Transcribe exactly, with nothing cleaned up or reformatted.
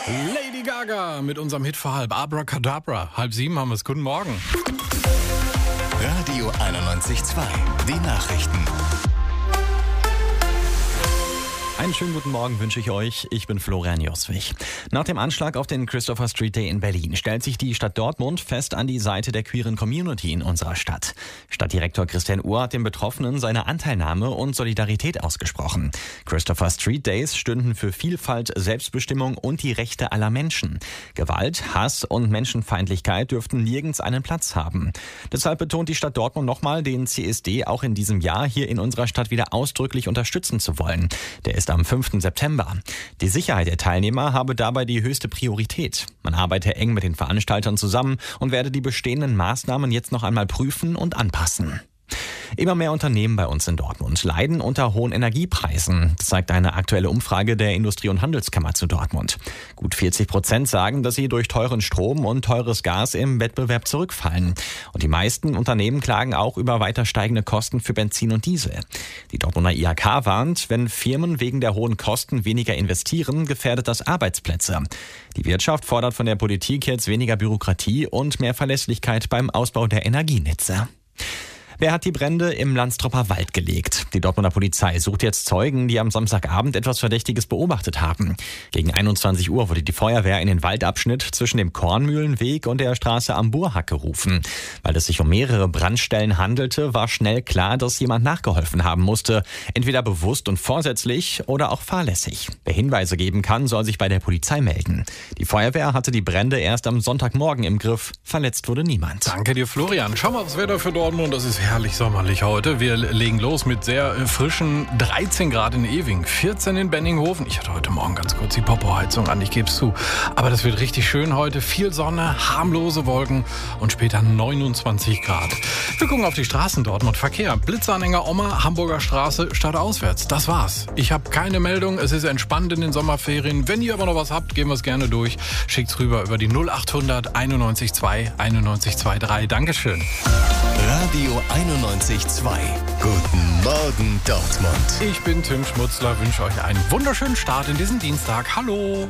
Lady Gaga mit unserem Hit für halb. Abracadabra. Halb sieben haben wir es. Guten Morgen. Radio einundneunzig Komma zwei. Die Nachrichten. Einen schönen guten Morgen wünsche ich euch. Ich bin Florian Joswig. Nach dem Anschlag auf den Christopher Street Day in Berlin stellt sich die Stadt Dortmund fest an die Seite der queeren Community in unserer Stadt. Stadtdirektor Christian Uhr hat den Betroffenen seine Anteilnahme und Solidarität ausgesprochen. Christopher Street Days stünden für Vielfalt, Selbstbestimmung und die Rechte aller Menschen. Gewalt, Hass und Menschenfeindlichkeit dürften nirgends einen Platz haben. Deshalb betont die Stadt Dortmund nochmal, den C S D auch in diesem Jahr hier in unserer Stadt wieder ausdrücklich unterstützen zu wollen. Der ist am fünften September. Die Sicherheit der Teilnehmer habe dabei die höchste Priorität. Man arbeite eng mit den Veranstaltern zusammen und werde die bestehenden Maßnahmen jetzt noch einmal prüfen und anpassen. Immer mehr Unternehmen bei uns in Dortmund leiden unter hohen Energiepreisen. Das zeigt eine aktuelle Umfrage der Industrie- und Handelskammer zu Dortmund. Gut vierzig Prozent sagen, dass sie durch teuren Strom und teures Gas im Wettbewerb zurückfallen. Und die meisten Unternehmen klagen auch über weiter steigende Kosten für Benzin und Diesel. Die Dortmunder I H K warnt, wenn Firmen wegen der hohen Kosten weniger investieren, gefährdet das Arbeitsplätze. Die Wirtschaft fordert von der Politik jetzt weniger Bürokratie und mehr Verlässlichkeit beim Ausbau der Energienetze. Wer hat die Brände im Landstropper Wald gelegt? Die Dortmunder Polizei sucht jetzt Zeugen, die am Samstagabend etwas Verdächtiges beobachtet haben. Gegen einundzwanzig Uhr wurde die Feuerwehr in den Waldabschnitt zwischen dem Kornmühlenweg und der Straße am Burhack gerufen. Weil es sich um mehrere Brandstellen handelte, war schnell klar, dass jemand nachgeholfen haben musste. Entweder bewusst und vorsätzlich oder auch fahrlässig. Wer Hinweise geben kann, soll sich bei der Polizei melden. Die Feuerwehr hatte die Brände erst am Sonntagmorgen im Griff. Verletzt wurde niemand. Danke dir, Florian. Schau mal aufs Wetter für Dortmund. Das ist herrlich sommerlich heute. Wir legen los mit sehr frischen dreizehn Grad in Ewing, vierzehn in Benninghofen. Ich hatte heute Morgen ganz kurz die Popo-Heizung an, ich gebe es zu. Aber das wird richtig schön heute. Viel Sonne, harmlose Wolken und später neunundzwanzig Grad. Wir gucken auf die Straßen Dortmund. Verkehr. Blitzanhänger Oma, Hamburger Straße, stadtauswärts. Das war's. Ich habe keine Meldung. Es ist entspannt in den Sommerferien. Wenn ihr aber noch was habt, gehen wir es gerne durch. Schickt's rüber über die null achthundert einundneunzig zwei einundneunzig drei. Dankeschön. Radio einundneunzig Komma zwei. Guten Morgen, Dortmund. Ich bin Tim Schmutzler, wünsche euch einen wunderschönen Start in diesen Dienstag. Hallo!